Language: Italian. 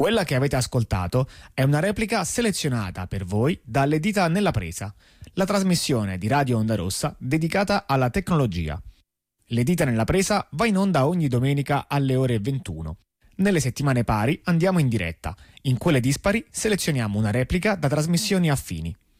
Quella che avete ascoltato è una replica selezionata per voi dalle dita nella presa, la trasmissione di Radio Onda Rossa dedicata alla tecnologia. Le dita nella presa va in onda ogni domenica alle ore 21. Nelle settimane pari andiamo in diretta, in quelle dispari selezioniamo una replica da trasmissioni affini.